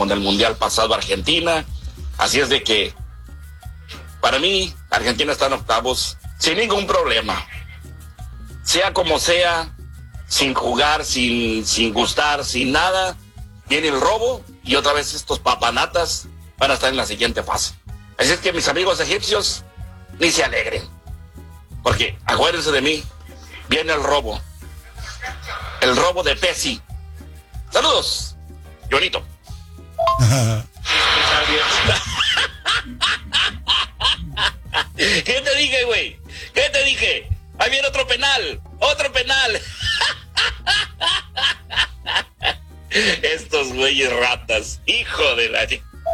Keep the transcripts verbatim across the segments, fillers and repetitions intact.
con el mundial pasado Argentina. Así es de que, para mí, Argentina está en octavos sin ningún problema. Sea como sea, sin jugar, sin, sin gustar, sin nada, viene el robo y otra vez estos papanatas van a estar en la siguiente fase. Así es que mis amigos egipcios, ni se alegren. Porque, acuérdense de mí, viene el robo. El robo de Pessi. Saludos, Jonito. ¿Qué te dije, güey? ¿Qué te dije? Ahí viene otro penal, otro penal. Estos güeyes ratas, hijo de la...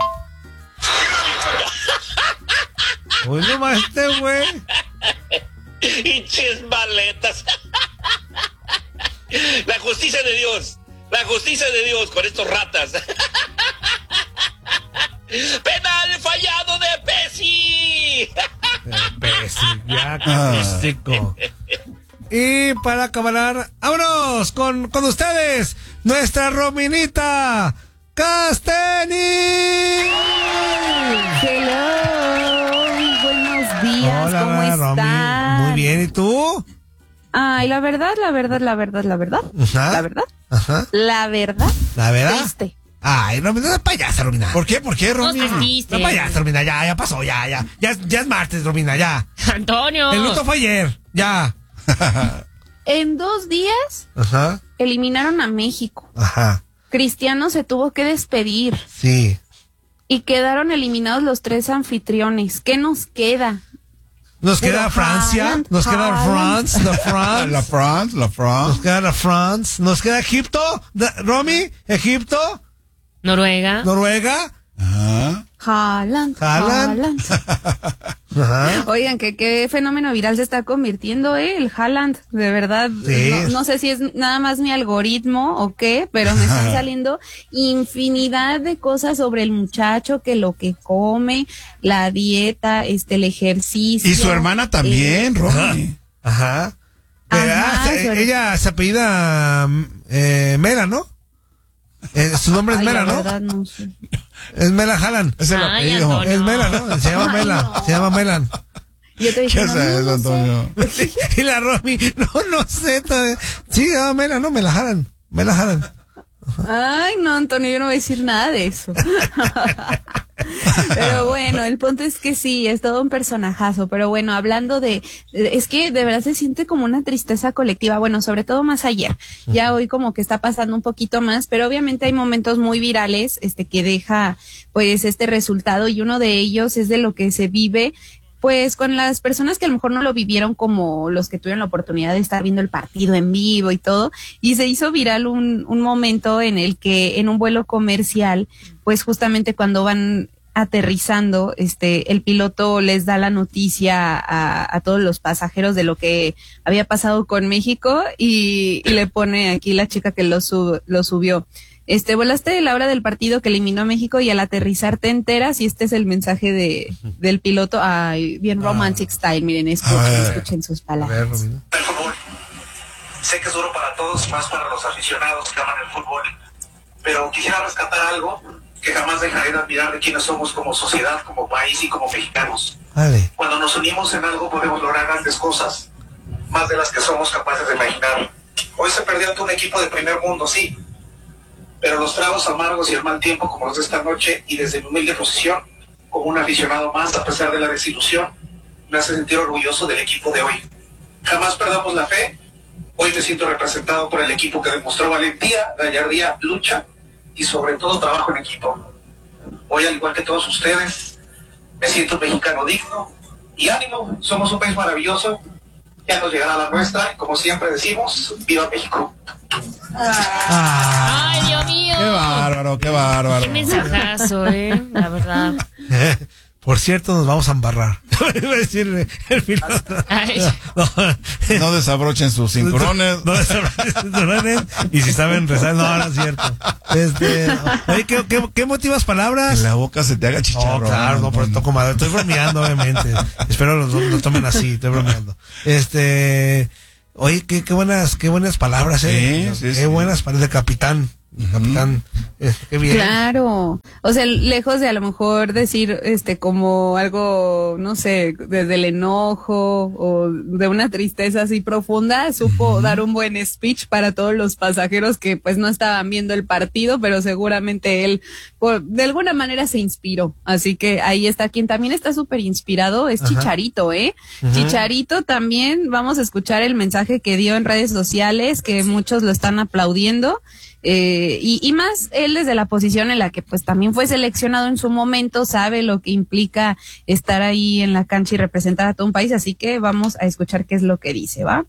Uy, no más este güey. Y chismaletas. La justicia de Dios, la justicia de Dios con estos ratas. Penal fallado de Pessi. Pessi, ya carístico. Y para acabar, vámonos con, con ustedes, nuestra Rominita Casteni. Hello, buenos días. Hola, ¿Cómo estás? Romy. Muy bien, ¿y tú? Ay, la verdad, la verdad, la verdad, la verdad. Ajá. La verdad. Ajá. La verdad. ¿La verdad? Triste. Ay, Romina, no es payasa, Romina. ¿Por qué? ¿Por qué, Romina? No seas No payasa, Romina, ya, ya pasó, ya, ya. Ya, ya es martes, Romina, ya. Antonio. El luto fue ayer, ya. En dos días Ajá, eliminaron a México. ajá, Cristiano se tuvo que despedir sí. y quedaron eliminados los tres anfitriones. ¿Qué nos queda? Nos Pero queda Francia, Haaland, nos queda Haaland. France, la France. La France, la Nos France. queda la France, nos queda Egipto, da- Romy, Egipto, Noruega. Noruega. Ajá. Haaland, Haaland. Haaland. Ajá. Oigan, que qué fenómeno viral se está convirtiendo, ¿eh? El Haaland, de verdad. Sí. No, no sé si es nada más mi algoritmo o qué, pero me están saliendo infinidad de cosas sobre el muchacho, que lo que come, la dieta, este, el ejercicio. Y su hermana también, Romy. Ajá. Eh, Ajá, ah, se- su- ella se apellida eh, Mela, ¿no? Eh, su nombre es Ay, Mela, la ¿no? verdad, no sé. Es Mela Haaland. Es el Ay, apellido. Antonio. Es Mela, ¿no? Se llama Ay, Mela, no. se llama Melan. Yo te dije, ¿Qué no, es no, eso, no sé. Antonio? Y la Romy, no, no sé todavía. Sí, se llama Mela, no, Mela Haaland. Mela Haaland. Ay, no, Antonio, yo no voy a decir nada de eso. Pero bueno, el punto es que sí, es todo un personajazo. Pero bueno, hablando de, es que de verdad se siente como una tristeza colectiva. Bueno, sobre todo más ayer. Ya hoy como que está pasando un poquito más, pero obviamente hay momentos muy virales, este, que deja, pues, este resultado, y uno de ellos es de lo que se vive, pues, con las personas que a lo mejor no lo vivieron como los que tuvieron la oportunidad de estar viendo el partido en vivo y todo, y se hizo viral un, un momento en el que en un vuelo comercial, pues justamente cuando van aterrizando, este, el piloto les da la noticia a, a todos los pasajeros de lo que había pasado con México, y, y le pone aquí la chica que lo, sub, lo subió. Este, volaste la hora del partido que eliminó a México y al aterrizar te enteras, y este es el mensaje de, del piloto. Ay, bien romantic style, miren, escuchen, Ah. escuchen sus A ver, palabras. Romina. El fútbol. Sé que es duro para todos, más para los aficionados que aman el fútbol, pero quisiera rescatar algo que jamás dejaré de admirar de quienes somos como sociedad, como país y como mexicanos. Vale. Cuando nos unimos en algo podemos lograr grandes cosas, más de las que somos capaces de imaginar. Hoy se perdió ante un equipo de primer mundo, sí, pero los tragos amargos y el mal tiempo como los de esta noche, y desde mi humilde posición, como un aficionado más a pesar de la desilusión, me hace sentir orgulloso del equipo de hoy. Jamás perdamos la fe. Hoy me siento representado por el equipo que demostró valentía, gallardía, lucha y sobre todo trabajo en equipo. Hoy, al igual que todos ustedes, me siento un mexicano digno y ánimo, somos un país maravilloso, ya nos llegará la nuestra, y como siempre decimos, ¡viva México! Ah, Ay, Dios mío. Qué bárbaro, qué bárbaro. Qué mensajazo, eh, la verdad. por cierto, nos vamos a embarrar. Iba a decir el piloto. Ay. No, No desabrochen sus cinturones. no desabrochen sus cinturones. Y si saben rezar, no, no es cierto. Este, oye, ¿qué, qué, qué motivas palabras? Que la boca se te haga No, chicharrón. claro, no, pero estoy comadre. Estoy bromeando, obviamente. Espero lo, lo tomen así, estoy bromeando. Este, oye, qué, qué buenas, qué buenas palabras, eh. Sí, sí, qué sí. buenas palabras de capitán. capitán, este, qué bien. Claro, o sea, lejos de a lo mejor decir este como algo, no sé, desde el enojo o de una tristeza así profunda, supo uh-huh. dar un buen speech para todos los pasajeros que pues no estaban viendo el partido, pero seguramente él por, de alguna manera se inspiró, así que ahí está. Quien también está súper inspirado es Ajá. Chicharito, ¿eh? Uh-huh. Chicharito también, vamos a escuchar el mensaje que dio en redes sociales, que muchos lo están aplaudiendo. Eh, y, y más él desde la posición en la que pues también fue seleccionado en su momento, sabe lo que implica estar ahí en la cancha y representar a todo un país, así que vamos a escuchar qué es lo que dice, ¿va?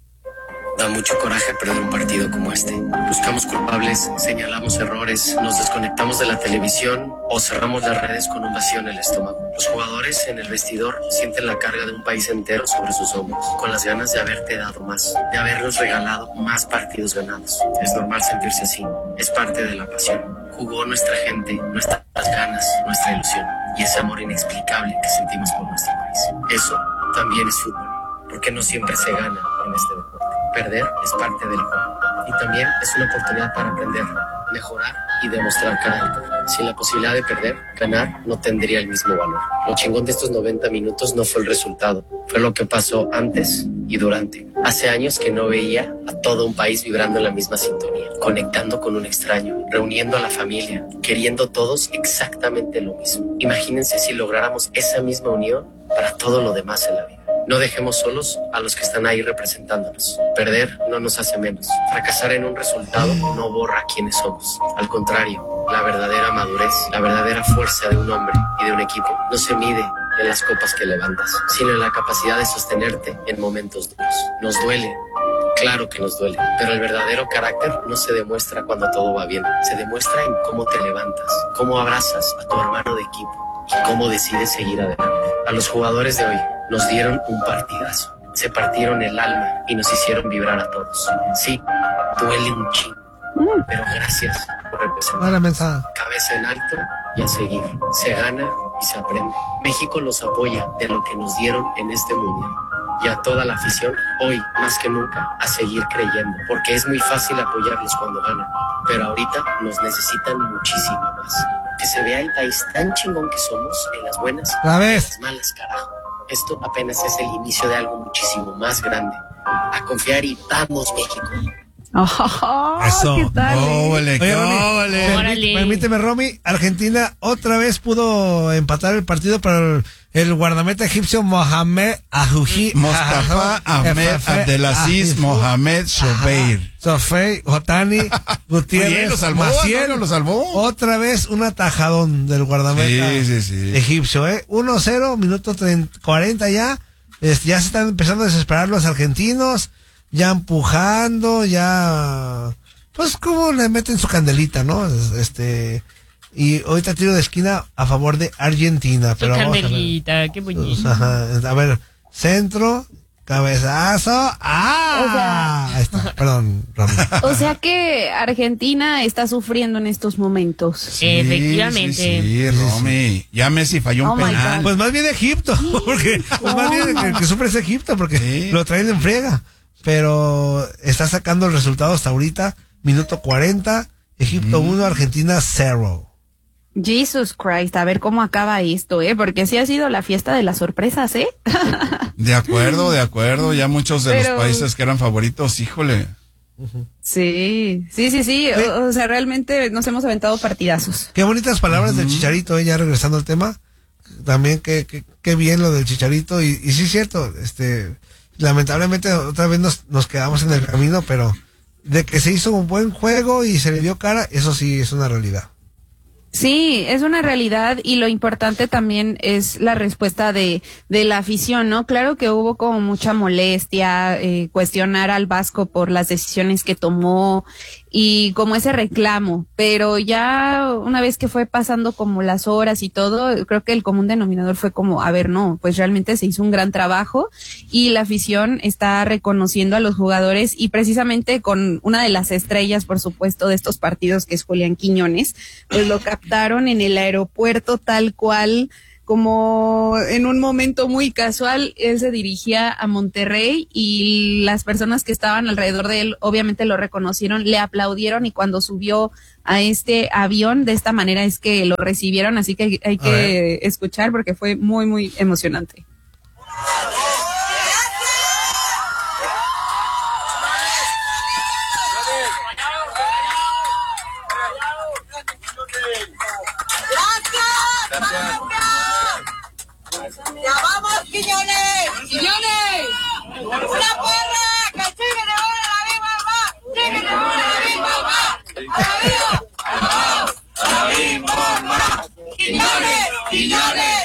Da mucho coraje perder un partido como este. Buscamos culpables, señalamos errores, nos desconectamos de la televisión o cerramos las redes con un vacío en el estómago. Los jugadores en el vestidor sienten la carga de un país entero sobre sus hombros, con las ganas de haberte dado más, de habernos regalado más partidos ganados. Es normal sentirse así, es parte de la pasión. Jugó nuestra gente, nuestras ganas, nuestra ilusión y ese amor inexplicable que sentimos por nuestro país. Eso también es fútbol, porque no siempre se gana en este deporte. Perder es parte del juego y también es una oportunidad para aprender, mejorar y demostrar carácter. Sin la posibilidad de perder, ganar no tendría el mismo valor. Lo chingón de estos noventa minutos no fue el resultado, fue lo que pasó antes y durante. Hace años que no veía a todo un país vibrando en la misma sintonía, conectando con un extraño, reuniendo a la familia, queriendo todos exactamente lo mismo. Imagínense si lográramos esa misma unión para todo lo demás en la vida. No dejemos solos a los que están ahí representándonos. Perder no nos hace menos. Fracasar en un resultado no borra quiénes somos. Al contrario, la verdadera madurez, la verdadera fuerza de un hombre y de un equipo no se mide en las copas que levantas, sino en la capacidad de sostenerte en momentos duros. Nos duele, claro que nos duele, pero el verdadero carácter no se demuestra cuando todo va bien. Se demuestra en cómo te levantas, cómo abrazas a tu hermano de equipo y cómo decides seguir adelante. A los jugadores de hoy nos dieron un partidazo. Se partieron el alma y nos hicieron vibrar a todos. Sí, duele un chingo, pero gracias por representar. Cabeza en alto y a seguir. Se gana y se aprende. México los apoya de lo que nos dieron en este mundial. Y a toda la afición, hoy más que nunca, a seguir creyendo. Porque es muy fácil apoyarlos cuando ganan, pero ahorita nos necesitan muchísimo más. Que se vea el país tan chingón que somos en las buenas y en las malas, carajo. Esto apenas es el inicio de algo muchísimo más grande. A confiar y vamos, México. Oh, Eso. ¿qué tal? Óvale, Oye, óvale. Romy, permíteme, Romy, Argentina otra vez pudo empatar el partido para el, el guardameta egipcio Mohamed Ahuji. Mustafa Ahmed Abdelaziz Mohamed Shobeir. Sofei, Otani, Gutiérrez, Oye, lo salvó, Maciel, ¿no? Lo salvó. Otra vez un atajadón del guardameta Sí, sí, sí. egipcio, ¿eh? uno cero, minuto treinta, cuarenta ya. Este, ya se están empezando a desesperar los argentinos. Ya empujando, ya pues como le meten su candelita, ¿no? Este, y ahorita tiro de esquina a favor de Argentina. Su pero candelita, qué bonito. Ajá, a ver, centro, cabezazo, ¡ah! O sea, Ahí está, perdón, Ramón. O sea que Argentina está sufriendo en estos momentos. Sí, Efectivamente. Sí, sí, Romy. Ya Messi falló Oh un my penal. God. Pues más bien Egipto, porque pues más bien el que sufre es Egipto, porque Sí. lo traen en friega. Pero está sacando el resultado hasta ahorita, minuto cuarenta, Egipto uno, Argentina cero. Jesus Christ, a ver cómo acaba esto, ¿eh? Porque sí ha sido la fiesta de las sorpresas, ¿eh? De acuerdo, de acuerdo. Ya muchos de Pero- los países que eran favoritos, híjole. Sí, sí, sí, sí. O, o sea, realmente nos hemos aventado partidazos. Qué bonitas palabras del Chicharito, eh, ya regresando al tema. También qué, qué, qué bien lo del Chicharito. Y, y sí es cierto, este, lamentablemente otra vez nos, nos quedamos en el camino, pero de que se hizo un buen juego y se le dio cara, eso sí es una realidad. Sí, es una realidad y lo importante también es la respuesta de, de la afición, ¿no? Claro que hubo como mucha molestia, eh, cuestionar al Vasco por las decisiones que tomó y como ese reclamo, pero ya una vez que fue pasando como las horas y todo, creo que el común denominador fue como, a ver, no, pues realmente se hizo un gran trabajo y la afición está reconociendo a los jugadores y precisamente con una de las estrellas, por supuesto, de estos partidos que es Julián Quiñones, pues lo captaron en el aeropuerto tal cual como en un momento muy casual, él se dirigía a Monterrey y las personas que estaban alrededor de él obviamente lo reconocieron, le aplaudieron y cuando subió a este avión de esta manera es que lo recibieron, así que hay que escuchar porque fue muy, muy emocionante. ¡Ya vamos, Quiñones! ¡Quiñones! ¡Una porra! ¡Que sigue de bola la misma más! ¡Sigue de bola la misma más! ¡A la vida! ¡A la misma más! ¡Quiñones! ¡Quiñones!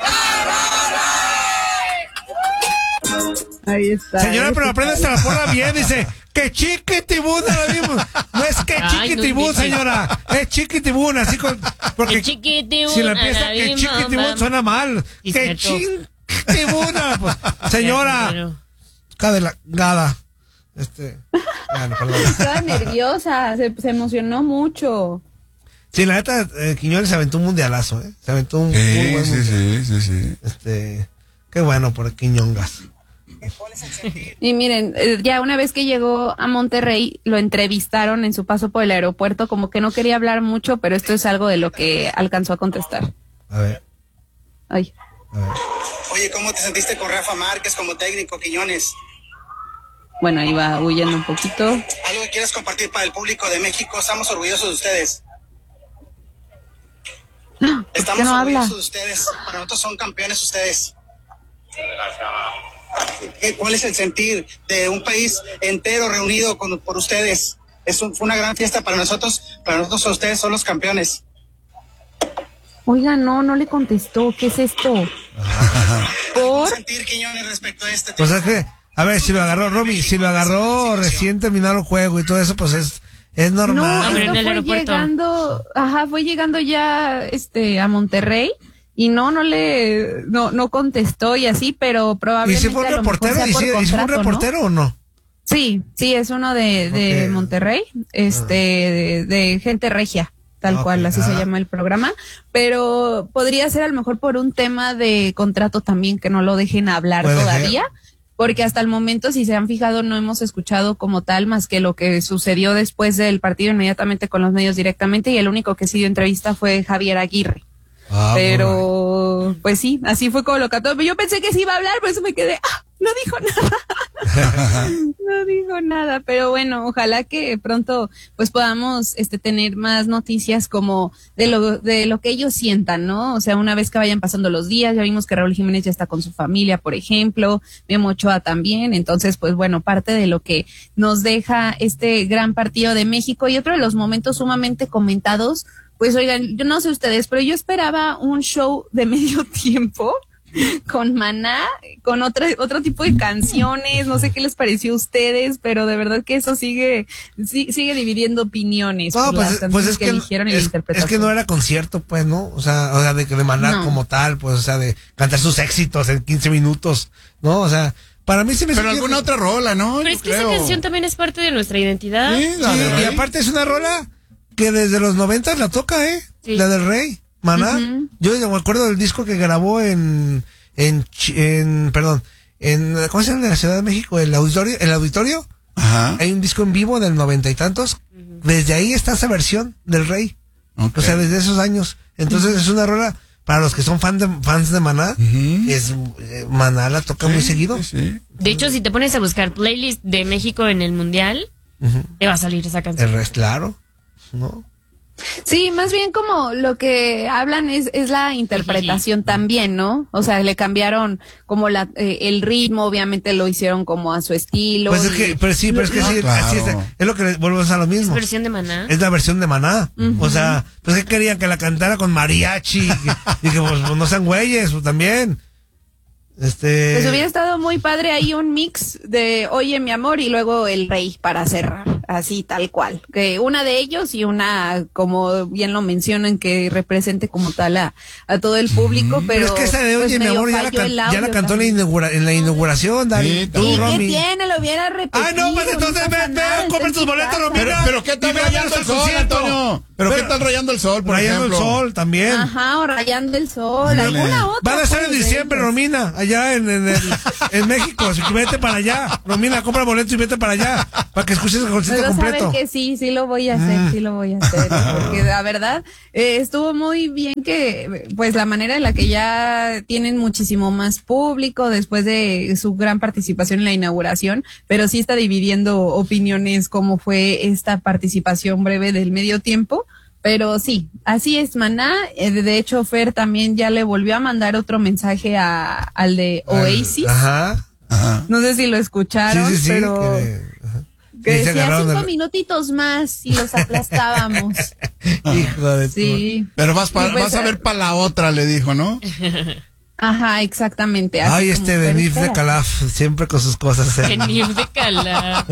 Ahí está. Señora, pero aprende hasta la porra bien, dice, que chiquitibún ahora mismo. No es que chiquitibún, no, señora, es chiquitibún, así con, porque si la empieza que chiquitibún suena mal. Que chiquitibún, pues, señora, cada gada. Este, bueno, perdón. Estaba nerviosa, se, se emocionó mucho. Sí, la neta, eh, Quiñones se aventó un mundialazo, ¿eh? Se aventó un, sí, un buen sí, mundial. sí, sí, sí. Este, qué bueno por Quiñongas. Y miren, ya una vez que llegó a Monterrey, lo entrevistaron en su paso por el aeropuerto, como que no quería hablar mucho, pero esto es algo de lo que alcanzó a contestar. A ver. Ay. A ver. Oye, ¿cómo te sentiste con Rafa Márquez como técnico, Quiñones? Bueno, iba huyendo un poquito. ¿Algo que quieras compartir para el público de México? Estamos orgullosos de ustedes. Estamos no orgullosos habla? de ustedes. Para nosotros son campeones ustedes. ¿Cuál es el sentir de un país entero reunido con, por ustedes? Es un, fue una gran fiesta para nosotros. Para nosotros ustedes son los campeones. Oiga, no, no le contestó. ¿Qué es esto? ¿Por sentir, Quiñones, respecto a este tema? Pues es que, a ver, si lo agarró Romy, si lo agarró recién terminado el juego y todo eso, pues es, es normal. No, esto fue llegando, ajá, fue llegando ya, este, a Monterrey. Y no, no le, no, no contestó y así, pero probablemente. ¿Y si fue un reportero? ¿Y si, contrato, ¿y si fue un reportero ¿no? o no? Sí, sí, es uno de, de okay. Monterrey, este, de, de gente regia, tal okay. cual, así ah. se llama el programa. Pero podría ser a lo mejor por un tema de contrato también, que no lo dejen hablar todavía. Ser? Porque hasta el momento, si se han fijado, no hemos escuchado como tal más que lo que sucedió después del partido inmediatamente con los medios directamente, y el único que sí dio entrevista fue Javier Aguirre. Ah, pero, bueno. Pues sí, así fue como lo cató. Yo pensé que sí iba a hablar, por eso me quedé, ah, no dijo nada. No dijo nada, pero bueno, ojalá que pronto pues podamos este tener más noticias como de lo de lo que ellos sientan, ¿no? O sea, una vez que vayan pasando los días, ya vimos que Raúl Jiménez ya está con su familia, por ejemplo, Memo Ochoa también, entonces pues bueno, parte de lo que nos deja este gran partido de México y otro de los momentos sumamente comentados. Pues oigan, yo no sé ustedes, pero yo esperaba un show de medio tiempo con Maná, con otro, otro tipo de canciones, no sé qué les pareció a ustedes, pero de verdad que eso sigue sí, sigue dividiendo opiniones. No, pues, pues es que, que eligieron es, y la interpretación. Es que no era concierto, pues, ¿no? O sea, o sea de, de Maná no. como tal, pues, o sea, de cantar sus éxitos en quince minutos, ¿no? O sea, para mí se me... Pero alguna que... otra rola, ¿no? Pero yo es que creo. Esa canción también es parte de nuestra identidad. Sí, la sí, de y aparte es una rola que desde los noventas la toca, ¿eh? Sí. La del Rey, Maná. Uh-huh. Yo me acuerdo del disco que grabó en, en, en, perdón, en, ¿cómo se llama? En la Ciudad de México, el auditorio, el auditorio. Ajá. Hay un disco en vivo del noventa y tantos. Uh-huh. Desde ahí está esa versión del Rey. Okay. O sea, desde esos años. Entonces uh-huh. es una rola, para los que son fan de, fans de Maná, uh-huh. es, eh, Maná la toca sí, muy seguido. Sí, sí. De hecho, si te pones a buscar playlist de México en el Mundial, uh-huh. te va a salir esa canción. El resto, claro. ¿No? Sí, más bien como lo que hablan es, es la interpretación también, ¿no? O sea, le cambiaron como la eh, el ritmo, obviamente lo hicieron como a su estilo. Pues es que, y, pero sí, pero es que no, sí, claro. así es, es lo que volvemos a lo mismo. ¿Es versión de Maná? Es la versión de Maná. Uh-huh. O sea, pues que querían que la cantara con mariachi y que, y que pues, pues no sean güeyes, pues también. Este. Pues hubiera estado muy padre ahí un mix de Oye mi amor y luego el Rey para cerrar. así tal cual. Que una de ellos y una, como bien lo mencionan, que represente como tal a, a todo el público, mm, pero... Pero es que esa de Oye, pues, mi amor, ya la, can, ya la cantó en la, inaugura, en la inauguración, Dari. Sí, ¿y qué tiene? Lo hubiera repetido. Ah, no, pues entonces no ven, ven, compren tus boletos, no, pero, pero ¿qué tal rayando el sol, Antonio? ¿Pero, pero qué tal rayando el sol, por rayando ejemplo? Rayando el sol también. Ajá, o rayando el sol, Dale. alguna otra. Van a ser en diciembre, Romina, allá en, en, en, en México, así que vete para allá. Romina, compra boletos y vete para allá, para que escuches el concierto pero completo. Saben que sí, sí lo voy a hacer, mm. sí lo voy a hacer, porque la verdad eh, estuvo muy bien que, pues la manera en la que ya tienen muchísimo más público después de su gran participación en la inauguración, pero sí está dividiendo opiniones cómo fue esta participación breve del medio tiempo. Pero sí, así es, Maná. De hecho, Fer también ya le volvió a mandar otro mensaje a, al de Oasis. Ajá, ajá. No sé si lo escucharon, sí, sí, sí, pero que, que decía cinco el... minutitos más y los aplastábamos. Hijo de sí. Tu... Pero vas, pa, pues, vas a ver para la otra, le dijo, ¿no? Ajá, exactamente. Ay, este Benif de Calaf, siempre con sus cosas. Benif de Calaf.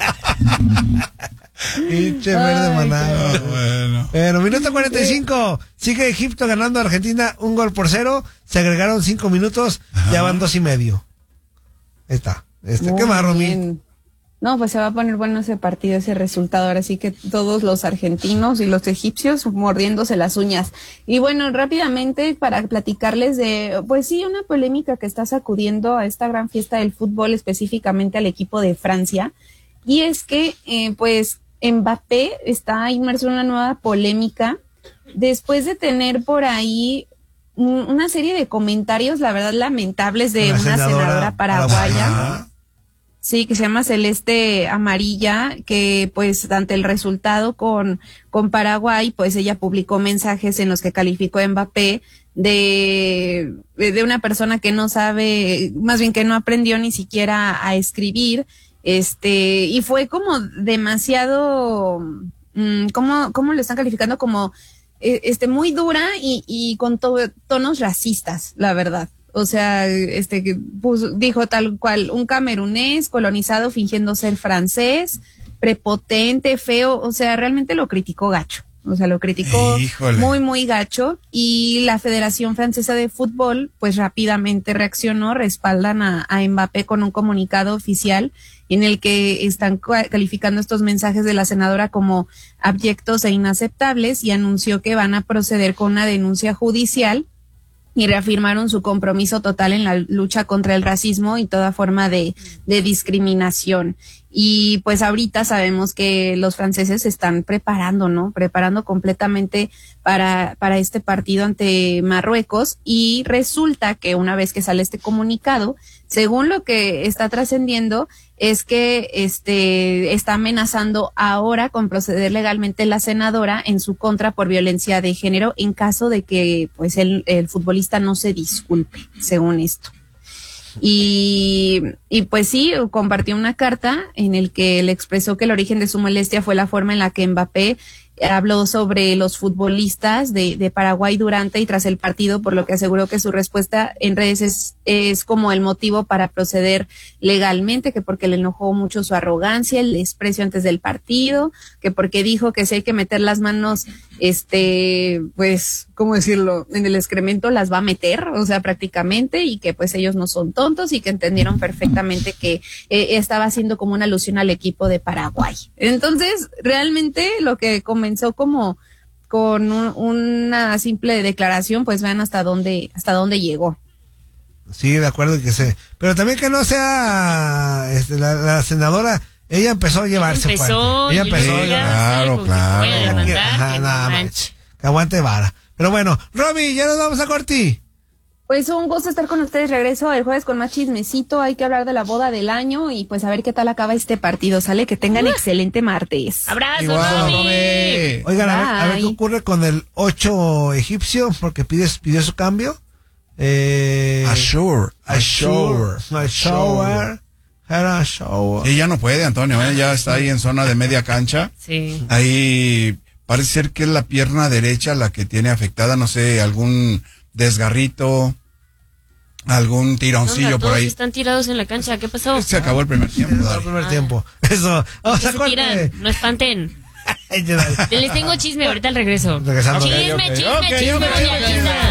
Pinche verde manado. Oh, bueno. Pero minuto cuarenta y cinco. Sigue Egipto ganando a Argentina un gol por cero. Se agregaron cinco minutos. Ajá. Ya van dos y medio. Ahí está. Este, ¿qué más, Romy? No, pues se va a poner bueno ese partido, ese resultado. Ahora sí que todos los argentinos y los egipcios mordiéndose las uñas. Y bueno, rápidamente para platicarles de, pues sí, una polémica que está sacudiendo a esta gran fiesta del fútbol, específicamente al equipo de Francia. Y es que, eh, pues, Mbappé está inmerso en una nueva polémica después de tener por ahí una serie de comentarios, la verdad, lamentables de una, una senadora, senadora paraguaya. Paraguaya. Sí, que se llama Celeste Amarilla, que pues ante el resultado con, con Paraguay, pues ella publicó mensajes en los que calificó a Mbappé de, de una persona que no sabe, más bien que no aprendió ni siquiera a escribir. Este, y fue como demasiado, mmm, ¿cómo, cómo lo están calificando? Como, este, muy dura y, y con to tonos racistas, la verdad. O sea, este, puso, dijo tal cual, un camerunés colonizado fingiendo ser francés, prepotente, feo, o sea, realmente lo criticó gacho. O sea, lo criticó Híjole. muy, muy gacho. Y la Federación Francesa de Fútbol, pues rápidamente reaccionó, respaldan a, a Mbappé con un comunicado oficial en el que están calificando estos mensajes de la senadora como abyectos e inaceptables y anunció que van a proceder con una denuncia judicial y reafirmaron su compromiso total en la lucha contra el racismo y toda forma de, de discriminación. Y pues ahorita sabemos que los franceses se están preparando, ¿no? Preparando completamente para, para este partido ante Marruecos, y resulta que una vez que sale este comunicado, según lo que está trascendiendo, es que este está amenazando ahora con proceder legalmente la senadora en su contra por violencia de género en caso de que pues el, el futbolista no se disculpe, según esto. Y, y pues sí, compartió una carta en el que le expresó que el origen de su molestia fue la forma en la que Mbappé habló sobre los futbolistas de, de Paraguay durante y tras el partido, por lo que aseguró que su respuesta en redes es, es como el motivo para proceder legalmente, que porque le enojó mucho su arrogancia, el desprecio antes del partido, que porque dijo que si hay que meter las manos, este, pues, ¿cómo decirlo?, en el excremento las va a meter, o sea, prácticamente, y que pues ellos no son tontos y que entendieron perfectamente que eh, estaba haciendo como una alusión al equipo de Paraguay. Entonces, realmente lo que comenzó como con un, una simple declaración, pues vean hasta dónde, hasta dónde llegó. Sí, de acuerdo que sé, pero también que no sea este, la, la senadora, ella empezó a llevarse. Empezó, ella empezó, sí, claro, claro. Mandar, que, ajá, nada más, que aguante vara. Pero bueno, Romy, ya nos vamos a corti. Pues un gusto estar con ustedes. Regreso el jueves con más chismecito. Hay que hablar de la boda del año y pues a ver qué tal acaba este partido. Sale, que tengan uh. excelente martes. Abrazo, Romy. Oigan, a ver, a ver qué ocurre con el ocho egipcio, porque pides, pidió su cambio. Eh, Ashur. Ashur. Ashur. Ashur. Y ya no puede, Antonio, ¿eh? Ya está ahí en zona de media cancha. Sí. Ahí parece ser que es la pierna derecha la que tiene afectada, no sé, algún desgarrito. algún tironcillo No, por todos ahí. están tirados en la cancha. ¿Qué pasó? Se acabó el primer tiempo. Se acabó dale. el primer tiempo. Eso. Vamos ¿Qué a se corte. tiran? No espanten. Les tengo chisme ahorita al regreso. Regresando. Chisme, Ok, ok, chisme, ok, chisme, ok, doña ok. Linda.